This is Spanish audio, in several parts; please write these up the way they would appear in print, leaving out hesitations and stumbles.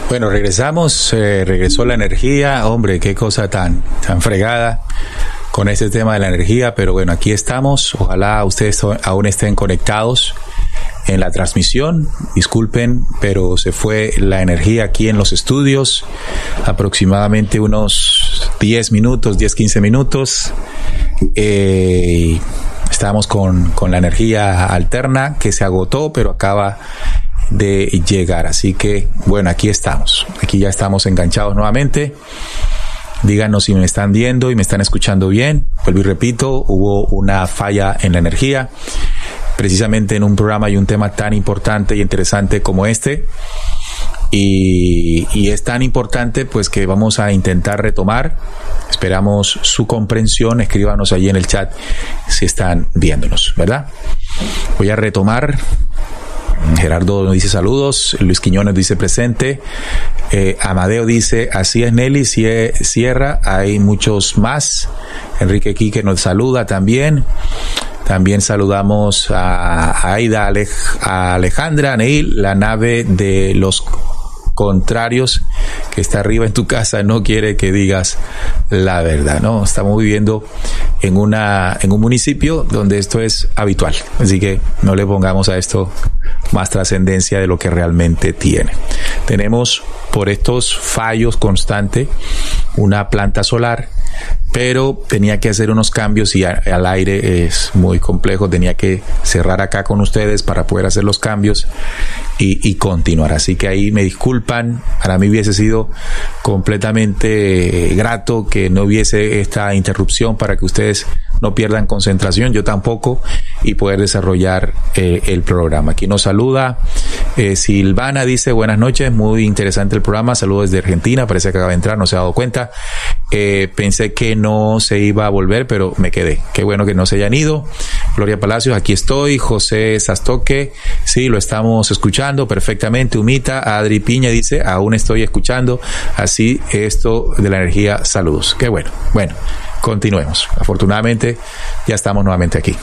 Bueno, regresó la energía. Hombre, qué cosa tan fregada con este tema de la energía, pero bueno, aquí estamos. Ojalá ustedes aún estén conectados en la transmisión. Disculpen, pero se fue la energía aquí en los estudios, aproximadamente unos 10-15 minutos. Estábamos con la energía alterna que se agotó, pero acaba de llegar. Así que, bueno, aquí estamos. Aquí ya estamos enganchados nuevamente. Díganos si me están viendo y me están escuchando bien. Vuelvo y repito, hubo una falla en la energía, precisamente en un programa y un tema tan importante y interesante como este. Y es tan importante pues que vamos a intentar retomar. Esperamos su comprensión. Escríbanos allí en el chat si están viéndonos, ¿verdad? Voy a retomar. Gerardo nos dice saludos, Luis Quiñones dice presente, Amadeo dice así es Nelly, Sierra, hay muchos más. Enrique Quique nos saluda también saludamos a Aida, a Alejandra, Neil, la nave de los contrarios que está arriba en tu casa no quiere que digas la verdad, ¿no? Estamos viviendo en un municipio donde esto es habitual, así que no le pongamos a esto más trascendencia de lo que realmente tiene. Tenemos por estos fallos constantes una planta solar, pero tenía que hacer unos cambios y al aire es muy complejo. Tenía que cerrar acá con ustedes para poder hacer los cambios y continuar. Así que ahí me disculpan. Para mí hubiese sido completamente grato que no hubiese esta interrupción para que ustedes no pierdan concentración, yo tampoco, y poder desarrollar el programa. Aquí nos saluda Silvana, dice buenas noches, muy interesante el programa, saludos desde Argentina, parece que acaba de entrar, no se ha dado cuenta. Pensé que no se iba a volver, pero me quedé. Qué bueno que no se hayan ido. Gloria Palacios, aquí estoy. José Sastoque, sí, lo estamos escuchando perfectamente. Humita, Adri Piña dice, aún estoy escuchando. Así, esto de la energía, saludos. Qué bueno. Bueno, continuemos. Afortunadamente, ya estamos nuevamente aquí.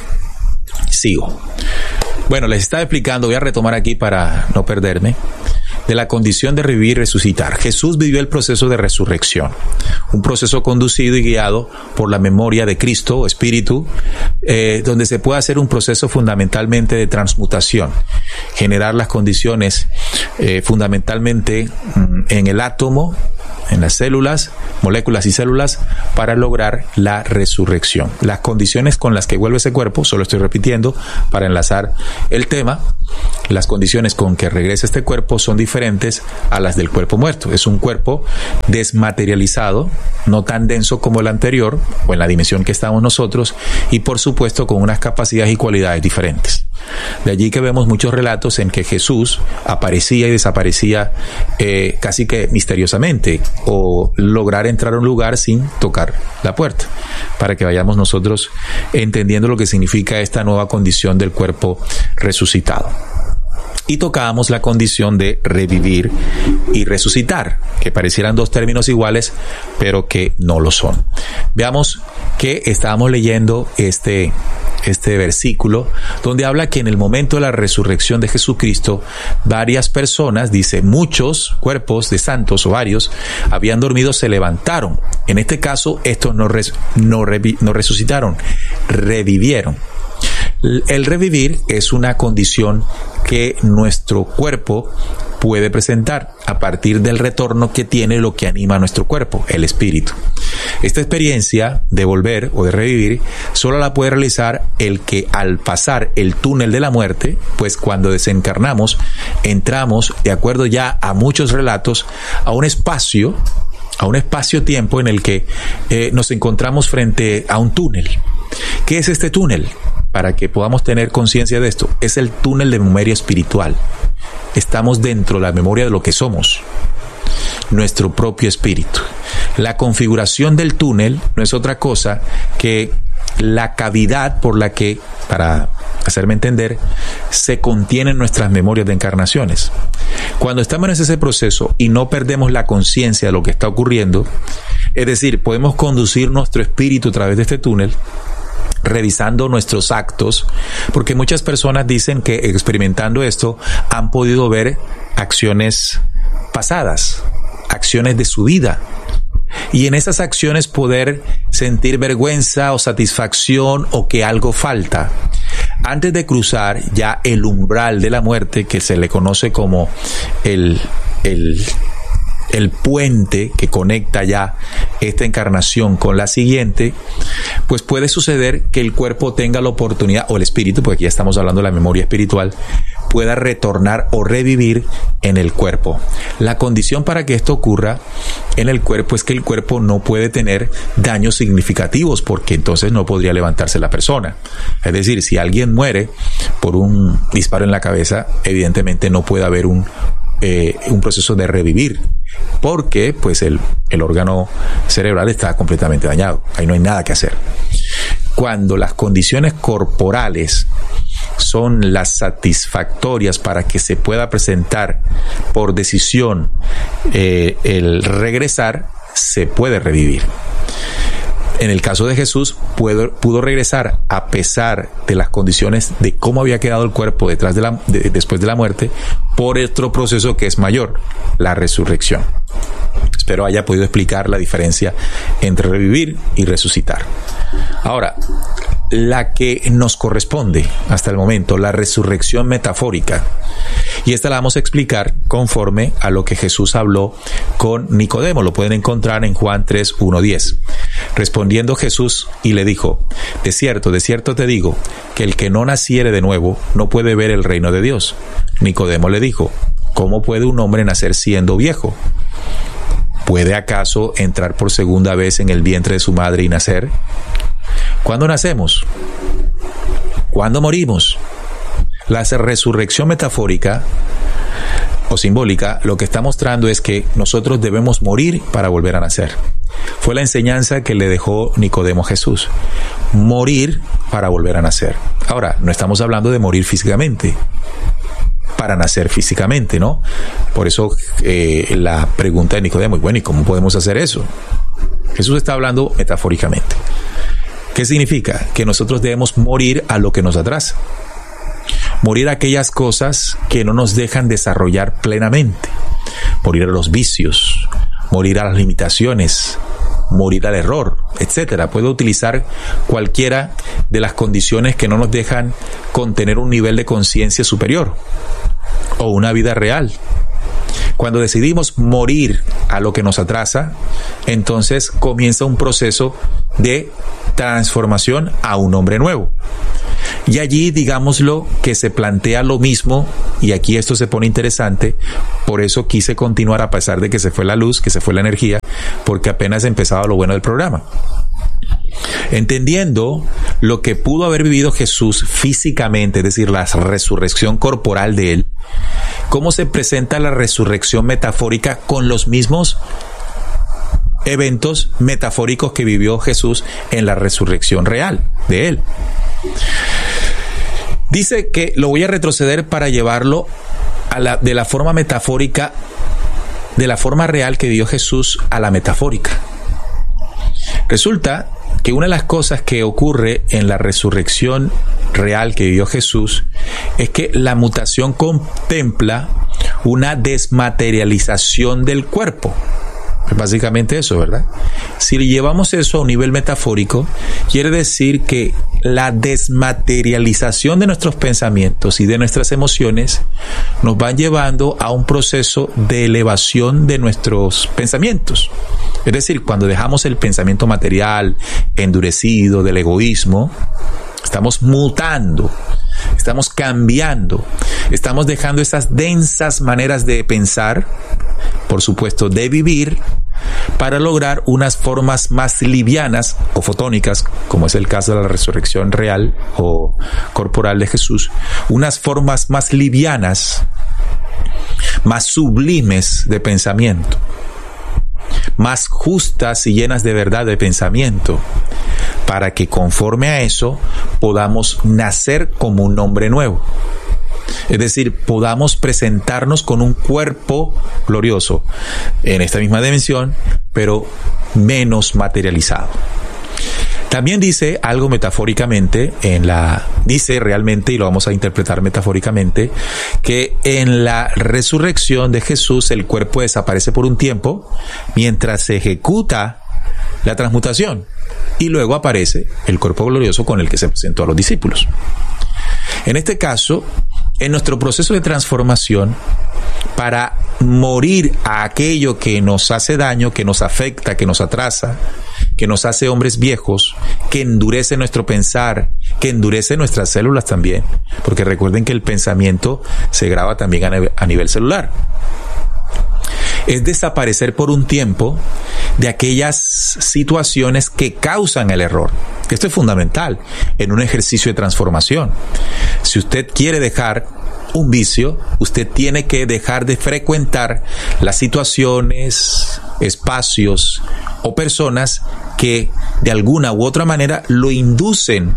Sigo. Bueno, les estaba explicando, voy a retomar aquí para no perderme, de la condición de revivir y resucitar. Jesús vivió el proceso de resurrección, un proceso conducido y guiado por la memoria de Cristo o Espíritu, donde se puede hacer un proceso fundamentalmente de transmutación, generar las condiciones fundamentalmente en el átomo, en las células, moléculas y células, para lograr la resurrección. Las condiciones con las que vuelve ese cuerpo, solo estoy repitiendo para enlazar el tema, las condiciones con que regresa este cuerpo son diferentes a las del cuerpo muerto. Es un cuerpo desmaterializado, no tan denso como el anterior, o en la dimensión que estamos nosotros, y por supuesto con unas capacidades y cualidades diferentes. De allí que vemos muchos relatos en que Jesús aparecía y desaparecía casi que misteriosamente, o lograr entrar a un lugar sin tocar la puerta, para que vayamos nosotros entendiendo lo que significa esta nueva condición del cuerpo resucitado. Y tocábamos la condición de revivir y resucitar, que parecieran dos términos iguales, pero que no lo son. Veamos que estábamos leyendo este versículo, donde habla que en el momento de la resurrección de Jesucristo, varias personas, dice, muchos cuerpos de santos o varios, habían dormido, se levantaron. En este caso, estos no resucitaron, revivieron. El revivir es una condición que nuestro cuerpo puede presentar a partir del retorno que tiene lo que anima a nuestro cuerpo, el espíritu. Esta experiencia de volver o de revivir solo la puede realizar el que al pasar el túnel de la muerte, pues cuando desencarnamos, entramos, de acuerdo ya a muchos relatos, a un espacio-tiempo en el que nos encontramos frente a un túnel. ¿Qué es este túnel? Para que podamos tener conciencia de esto, es el túnel de memoria espiritual. Estamos dentro de la memoria de lo que somos, nuestro propio espíritu. La configuración del túnel no es otra cosa que la cavidad por la que, para hacerme entender, se contienen nuestras memorias de encarnaciones. Cuando estamos en ese proceso y no perdemos la conciencia de lo que está ocurriendo, es decir, podemos conducir nuestro espíritu a través de este túnel, revisando nuestros actos, porque muchas personas dicen que experimentando esto han podido ver acciones pasadas, acciones de su vida. Y en esas acciones poder sentir vergüenza o satisfacción o que algo falta. Antes de cruzar ya el umbral de la muerte, que se le conoce como el puente que conecta ya esta encarnación con la siguiente, pues puede suceder que el cuerpo tenga la oportunidad, o el espíritu, porque aquí ya estamos hablando de la memoria espiritual, pueda retornar o revivir en el cuerpo. La condición para que esto ocurra en el cuerpo es que el cuerpo no puede tener daños significativos, porque entonces no podría levantarse la persona. Es decir, si alguien muere por un disparo en la cabeza, evidentemente no puede haber un proceso de revivir, porque pues el órgano cerebral está completamente dañado. Ahí no hay nada que hacer. Cuando las condiciones corporales son las satisfactorias para que se pueda presentar por decisión el regresar, se puede revivir. En el caso de Jesús, pudo regresar a pesar de las condiciones de cómo había quedado el cuerpo después de la muerte, por otro proceso que es mayor, la resurrección. Espero haya podido explicar la diferencia entre revivir y resucitar. Ahora, la que nos corresponde hasta el momento, la resurrección metafórica. Y esta la vamos a explicar conforme a lo que Jesús habló con Nicodemo. Lo pueden encontrar en Juan 3, 1-10. Respondiendo Jesús y le dijo: de cierto te digo, que el que no naciere de nuevo no puede ver el reino de Dios. Nicodemo le dijo: ¿cómo puede un hombre nacer siendo viejo? ¿Puede acaso entrar por segunda vez en el vientre de su madre y nacer? ¿Cuándo nacemos? ¿Cuándo morimos? La resurrección metafórica o simbólica lo que está mostrando es que nosotros debemos morir para volver a nacer. Fue la enseñanza que le dejó Nicodemo a Jesús. Morir para volver a nacer. Ahora, no estamos hablando de morir físicamente, para nacer físicamente, ¿no? Por eso la pregunta de Nicodemo, bueno, ¿y cómo podemos hacer eso? Jesús está hablando metafóricamente. ¿Qué significa? Que nosotros debemos morir a lo que nos atrasa. Morir a aquellas cosas que no nos dejan desarrollar plenamente. Morir a los vicios, morir a las limitaciones, morir al error, etcétera. Puedo utilizar cualquiera de las condiciones que no nos dejan contener un nivel de conciencia superior o una vida real. Cuando decidimos morir a lo que nos atrasa, entonces comienza un proceso de transformación a un hombre nuevo. Y allí, digámoslo, que se plantea lo mismo, y aquí esto se pone interesante, por eso quise continuar a pesar de que se fue la luz, que se fue la energía, porque apenas empezaba lo bueno del programa. Entendiendo lo que pudo haber vivido Jesús físicamente, es decir, la resurrección corporal de él, cómo se presenta la resurrección metafórica con los mismos eventos metafóricos que vivió Jesús en la resurrección real de él. Dice que lo voy a retroceder para llevarlo de la forma metafórica, de la forma real que vivió Jesús a la metafórica. Resulta que una de las cosas que ocurre en la resurrección real que vivió Jesús es que la mutación contempla una desmaterialización del cuerpo. Es básicamente eso, ¿verdad? Si llevamos eso a un nivel metafórico, quiere decir que la desmaterialización de nuestros pensamientos y de nuestras emociones nos van llevando a un proceso de elevación de nuestros pensamientos. Es decir, cuando dejamos el pensamiento material, endurecido, del egoísmo, estamos mutando, estamos cambiando, estamos dejando esas densas maneras de pensar, por supuesto de vivir, para lograr unas formas más livianas o fotónicas, como es el caso de la resurrección real o corporal de Jesús, unas formas más livianas, más sublimes de pensamiento, más justas y llenas de verdad de pensamiento, para que conforme a eso podamos nacer como un hombre nuevo. Es decir, podamos presentarnos con un cuerpo glorioso en esta misma dimensión, pero menos materializado. También dice algo metafóricamente, dice realmente, y lo vamos a interpretar metafóricamente, que en la resurrección de Jesús el cuerpo desaparece por un tiempo mientras se ejecuta la transmutación, y luego aparece el cuerpo glorioso con el que se presentó a los discípulos. En este caso, en nuestro proceso de transformación, para morir a aquello que nos hace daño, que nos afecta, que nos atrasa, que nos hace hombres viejos, que endurece nuestro pensar, que endurece nuestras células también, porque recuerden que el pensamiento se graba también a nivel celular. Es desaparecer por un tiempo de aquellas situaciones que causan el error. Esto es fundamental en un ejercicio de transformación. Si usted quiere dejar un vicio, usted tiene que dejar de frecuentar las situaciones, espacios o personas que de alguna u otra manera lo inducen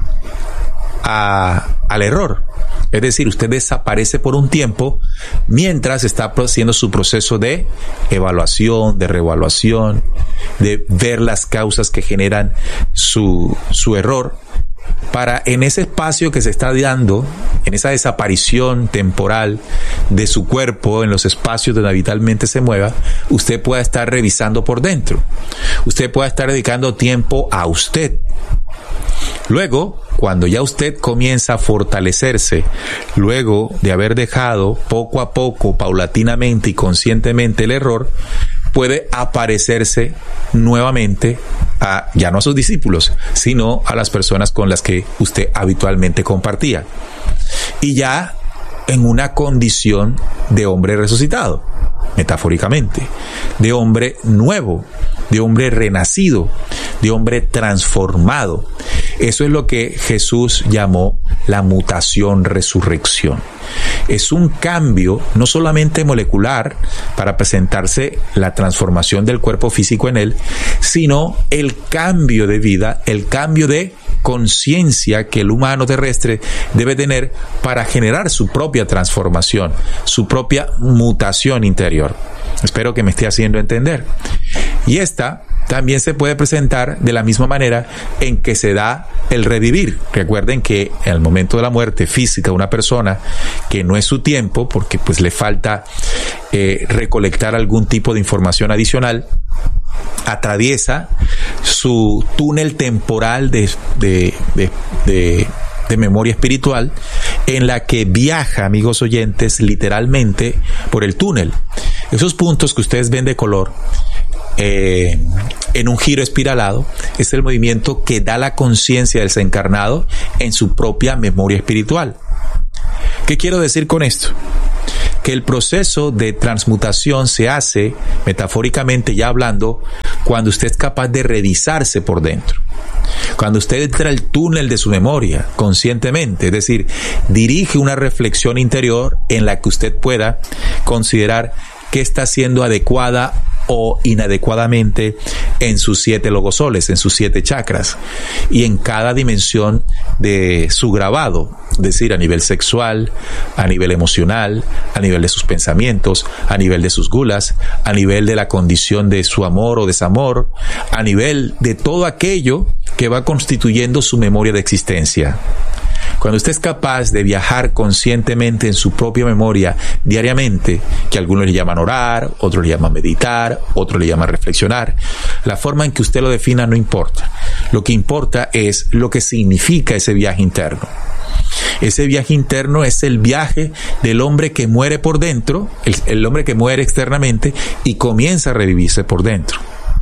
al error. Es decir, usted desaparece por un tiempo mientras está haciendo su proceso de evaluación, de reevaluación, de ver las causas que generan su error, para en ese espacio que se está dando, en esa desaparición temporal de su cuerpo, en los espacios donde habitualmente se mueva, usted pueda estar revisando por dentro. Usted pueda estar dedicando tiempo a usted. Luego, cuando ya usted comienza a fortalecerse, luego de haber dejado poco a poco, paulatinamente y conscientemente el error, puede aparecerse nuevamente ya no a sus discípulos, sino a las personas con las que usted habitualmente compartía. Y ya en una condición de hombre resucitado, metafóricamente, de hombre nuevo, de hombre renacido, de hombre transformado. Eso es lo que Jesús llamó la mutación-resurrección. Es un cambio no solamente molecular para presentarse la transformación del cuerpo físico en él, sino el cambio de vida, el cambio de conciencia que el humano terrestre debe tener para generar su propia transformación, su propia mutación interior. Espero que me esté haciendo entender. Y esta también se puede presentar de la misma manera en que se da el revivir. Recuerden que en el momento de la muerte física de una persona, que no es su tiempo, porque pues le falta recolectar algún tipo de información adicional, atraviesa su túnel temporal de memoria espiritual, en la que viaja, amigos oyentes, literalmente por el túnel. Esos puntos que ustedes ven de color en un giro espiralado es el movimiento que da la conciencia del desencarnado en su propia memoria espiritual. ¿Qué quiero decir con esto? Que el proceso de transmutación se hace, metafóricamente ya hablando, cuando usted es capaz de revisarse por dentro. Cuando usted entra al túnel de su memoria conscientemente, es decir, dirige una reflexión interior en la que usted pueda considerar qué está siendo adecuada o inadecuadamente en sus 7 logosoles, en sus 7 chakras, y en cada dimensión de su grabado, es decir, a nivel sexual, a nivel emocional, a nivel de sus pensamientos, a nivel de sus gulas, a nivel de la condición de su amor o desamor, a nivel de todo aquello que va constituyendo su memoria de existencia. Cuando usted es capaz de viajar conscientemente en su propia memoria diariamente, que algunos le llaman orar, otros le llaman meditar, otros le llaman reflexionar, la forma en que usted lo defina no importa. Lo que importa es lo que significa ese viaje interno. Ese viaje interno es el viaje del hombre que muere por dentro, el hombre que muere externamente y comienza a revivirse por dentro.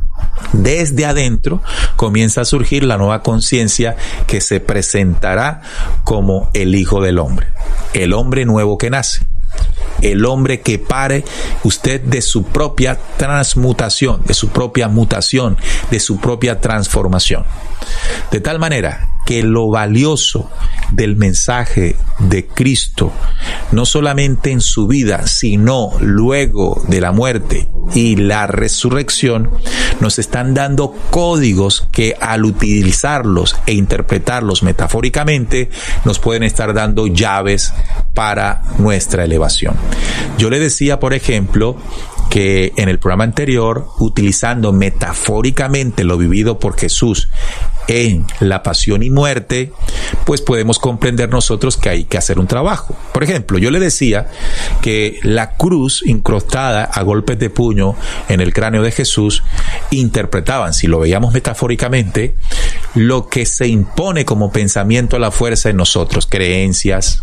Desde adentro comienza a surgir la nueva conciencia que se presentará como el Hijo del Hombre, el hombre nuevo que nace, el hombre que pare usted de su propia transmutación, de su propia mutación, de su propia transformación. De tal manera que lo valioso del mensaje de Cristo, no solamente en su vida, sino luego de la muerte y la resurrección, nos están dando códigos que al utilizarlos e interpretarlos metafóricamente, nos pueden estar dando llaves para nuestra elevación. Yo le decía, por ejemplo, que en el programa anterior, utilizando metafóricamente lo vivido por Jesús en la pasión y muerte, pues podemos comprender nosotros que hay que hacer un trabajo. Por ejemplo, yo le decía que la cruz incrustada a golpes de puño en el cráneo de Jesús interpretaban, si lo veíamos metafóricamente, lo que se impone como pensamiento a la fuerza en nosotros, creencias,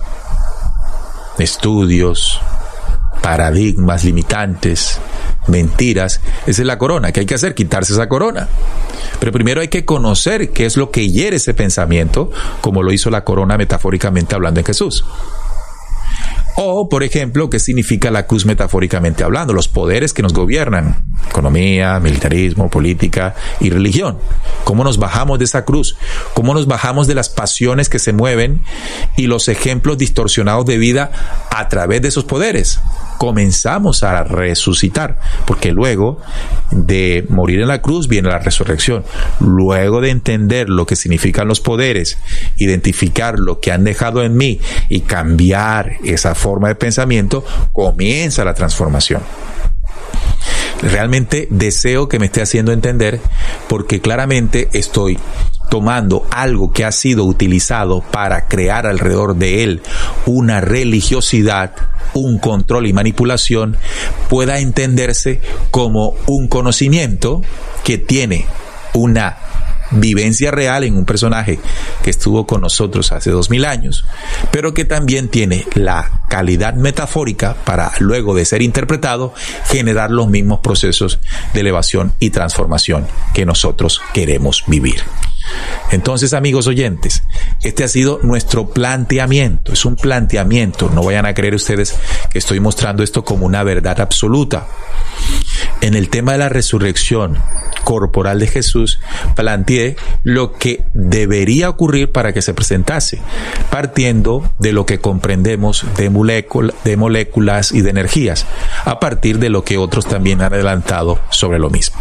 estudios, paradigmas limitantes, mentiras. Esa es la corona. ¿Qué hay que hacer? Quitarse esa corona. Pero primero hay que conocer qué es lo que hiere ese pensamiento, como lo hizo la corona metafóricamente hablando en Jesús. O, por ejemplo, ¿qué significa la cruz metafóricamente hablando? Los poderes que nos gobiernan: economía, militarismo, política y religión. ¿Cómo nos bajamos de esa cruz? ¿Cómo nos bajamos de las pasiones que se mueven y los ejemplos distorsionados de vida a través de esos poderes? Comenzamos a resucitar, porque luego de morir en la cruz viene la resurrección. Luego de entender lo que significan los poderes, identificar lo que han dejado en mí y cambiar esa forma de pensamiento, comienza la transformación. Realmente deseo que me esté haciendo entender, porque claramente estoy tomando algo que ha sido utilizado para crear alrededor de él una religiosidad, un control y manipulación, pueda entenderse como un conocimiento que tiene una vivencia real en un personaje que estuvo con nosotros hace 2000 años, pero que también tiene la calidad metafórica para, luego de ser interpretado, generar los mismos procesos de elevación y transformación que nosotros queremos vivir. Entonces, amigos oyentes, este ha sido nuestro planteamiento. Es un planteamiento. No vayan a creer ustedes que estoy mostrando esto como una verdad absoluta. En el tema de la resurrección corporal de Jesús, planteé lo que debería ocurrir para que se presentase, partiendo de lo que comprendemos de moléculas y de energías, a partir de lo que otros también han adelantado sobre lo mismo.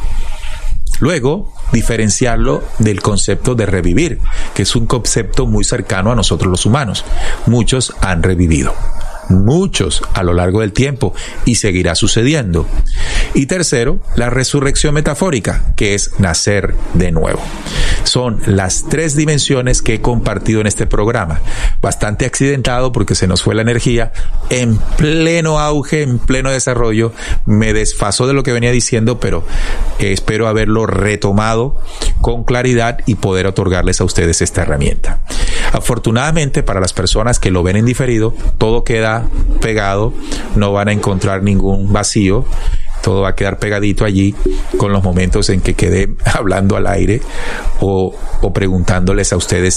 Luego, diferenciarlo del concepto de revivir, que es un concepto muy cercano a nosotros los humanos. Muchos han revivido, muchos a lo largo del tiempo, y seguirá sucediendo. Y tercero, la resurrección metafórica, que es nacer de nuevo. Son las tres dimensiones que he compartido en este programa. Bastante accidentado porque se nos fue la energía, en pleno auge, en pleno desarrollo. Me desfasó de lo que venía diciendo, pero espero haberlo retomado con claridad y poder otorgarles a ustedes esta herramienta. Afortunadamente, para las personas que lo ven en diferido, todo queda pegado, no van a encontrar ningún vacío. Todo va a quedar pegadito allí con los momentos en que quedé hablando al aire o preguntándoles a ustedes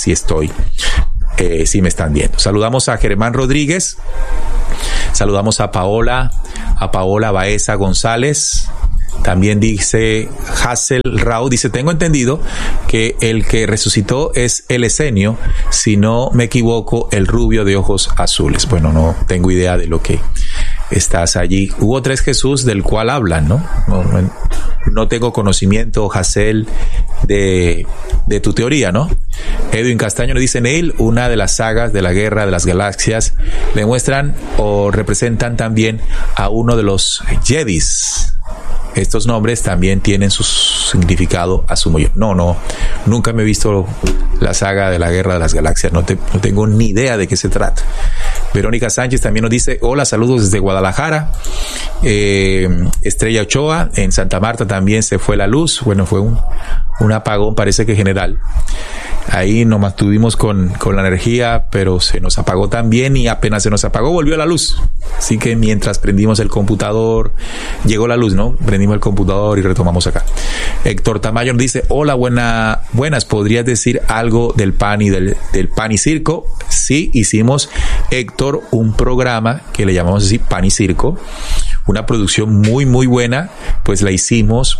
si me están viendo. Saludamos a Germán Rodríguez, saludamos a Paola Baeza González. También dice Hassel Rao, dice: tengo entendido que el que resucitó es el Esenio, si no me equivoco, el rubio de ojos azules. Bueno, no tengo idea de lo que estás allí. Hubo tres Jesús del cual hablan, ¿no? No tengo conocimiento, Hassel, de tu teoría, ¿no? Edwin Castaño nos dice: Neil, una de las sagas de la Guerra de las Galaxias le muestran o representan también a uno de los Jedis. Estos nombres también tienen su significado, asumo yo. No, nunca me he visto la saga de la Guerra de las Galaxias, no tengo ni idea de qué se trata. Verónica Sánchez también nos dice: hola, saludos desde Guadalajara. Estrella Ochoa, en Santa Marta también se fue la luz. Bueno, fue un apagón, parece que general. Ahí nos mantuvimos con la energía, pero se nos apagó también, y apenas se nos apagó volvió la luz. Así que mientras prendimos el computador, llegó la luz, ¿no? Prendimos el computador y retomamos acá. Héctor Tamayo nos dice: hola, buenas, ¿podrías decir algo del pan y del pan y circo? Sí, hicimos, Héctor, un programa que le llamamos así, Pan y Circo, una producción muy, muy buena, pues la hicimos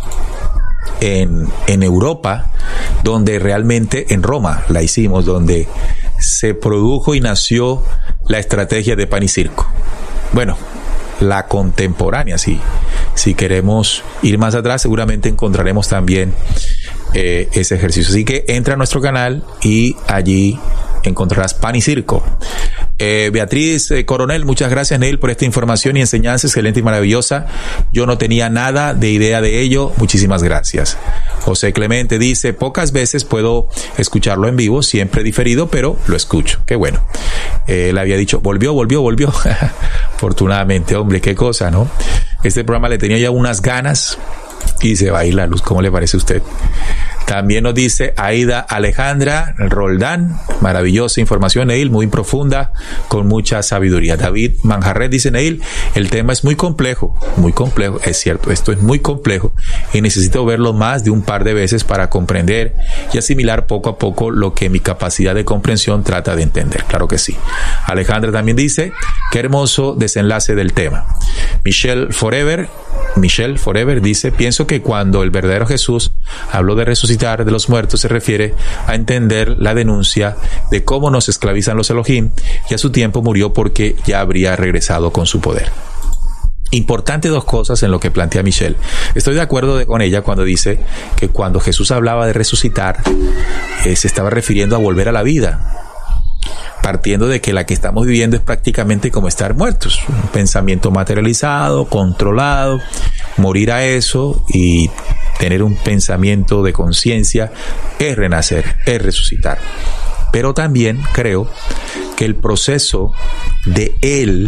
en Europa, donde realmente, en Roma la hicimos, donde se produjo y nació la estrategia de Pan y Circo. Bueno, la contemporánea, si queremos ir más atrás, seguramente encontraremos también ese ejercicio. Así que entra a nuestro canal y allí encontrarás Pan y Circo. Beatriz Coronel, muchas gracias, Neil, por esta información y enseñanza excelente y maravillosa. Yo no tenía nada de idea de ello. Muchísimas gracias. José Clemente dice, pocas veces puedo escucharlo en vivo, siempre diferido, pero lo escucho. Qué bueno. Él había dicho, volvió. Afortunadamente, hombre, qué cosa, ¿no? Este programa le tenía ya unas ganas y se va a ir la luz. ¿Cómo le parece a usted? También nos dice Aida Alejandra Roldán, maravillosa información, Neil, muy profunda, con mucha sabiduría. David Manjarret dice, Neil, el tema es muy complejo, es cierto, esto es muy complejo y necesito verlo más de un par de veces para comprender y asimilar poco a poco lo que mi capacidad de comprensión trata de entender. Claro que sí. Alejandra también dice, qué hermoso desenlace del tema. Michelle Forever dice, pienso que cuando el verdadero Jesús habló de resucitar de los muertos se refiere a entender la denuncia de cómo nos esclavizan los Elohim y a su tiempo murió porque ya habría regresado con su poder. Importante dos cosas en lo que plantea Michelle. Estoy de acuerdo con ella cuando dice que cuando Jesús hablaba de resucitar se estaba refiriendo a volver a la vida, partiendo de que la que estamos viviendo es prácticamente como estar muertos, un pensamiento materializado, controlado, morir a eso y tener un pensamiento de conciencia es renacer, es resucitar. Pero también creo que el proceso de él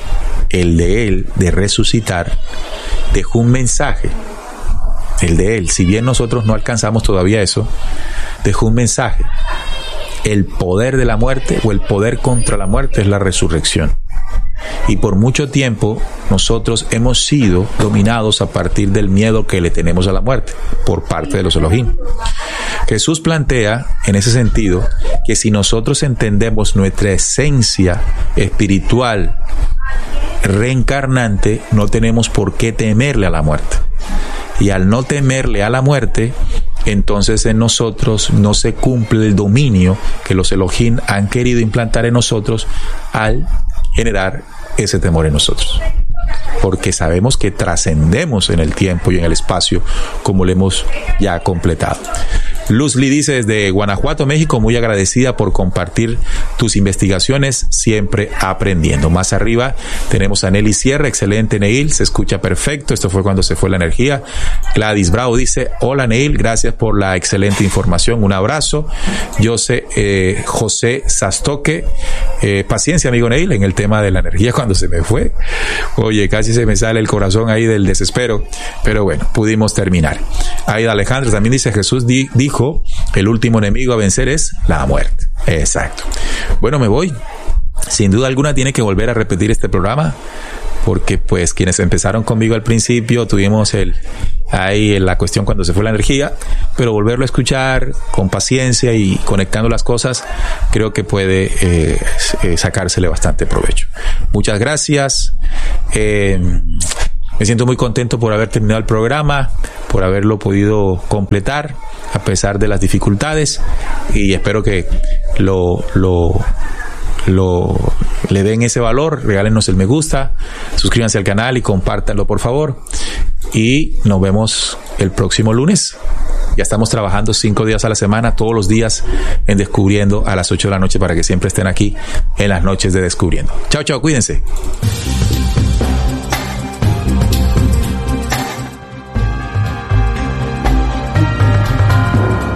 de resucitar dejó un mensaje, el de él, si bien nosotros no alcanzamos todavía eso, dejó un mensaje. El poder de la muerte o el poder contra la muerte es la resurrección. Y por mucho tiempo nosotros hemos sido dominados a partir del miedo que le tenemos a la muerte por parte de los Elohim. Jesús plantea en ese sentido que si nosotros entendemos nuestra esencia espiritual reencarnante, no tenemos por qué temerle a la muerte. Y al no temerle a la muerte, entonces en nosotros no se cumple el dominio que los Elohim han querido implantar en nosotros al generar ese temor en nosotros. Porque sabemos que trascendemos en el tiempo y en el espacio como lo hemos ya completado. Luz Lee dice desde Guanajuato, México, muy agradecida por compartir tus investigaciones, siempre aprendiendo. Más arriba tenemos a Nelly Sierra, excelente Neil, se escucha perfecto, esto fue cuando se fue la energía. Gladys Bravo dice, hola Neil, gracias por la excelente información, un abrazo. José Sastoque, paciencia amigo Neil en el tema de la energía cuando se me fue. Oye, casi se me sale el corazón ahí del desespero, pero bueno, pudimos terminar. Aida Alejandra también dice, Jesús dijo, el último enemigo a vencer es la muerte. Exacto. Bueno, me voy. Sin duda alguna tiene que volver a repetir este programa, porque pues quienes empezaron conmigo al principio tuvimos ahí la cuestión cuando se fue la energía, pero volverlo a escuchar con paciencia y conectando las cosas, creo que puede sacársele bastante provecho. Muchas gracias. Me siento muy contento por haber terminado el programa, por haberlo podido completar a pesar de las dificultades, y espero que le den ese valor, regálenos el me gusta, suscríbanse al canal y compártanlo por favor, y nos vemos el próximo lunes. Ya estamos trabajando 5 días a la semana, todos los días en Descubriendo a las 8 de la noche para que siempre estén aquí en las noches de Descubriendo. Chao, chao, cuídense.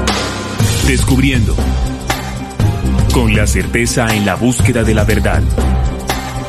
Descubriendo, con la certeza en la búsqueda de la verdad.